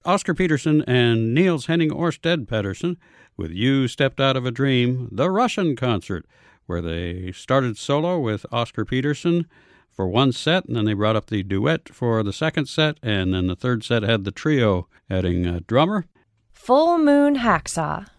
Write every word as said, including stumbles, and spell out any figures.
Oscar Peterson and Niels Henning Orsted Pedersen with You Stepped Out of a Dream, the Russian concert, where they started solo with Oscar Peterson for one set, and then they brought up the duet for the second set, and then the third set had the trio adding a drummer. Full Moon Hacksaw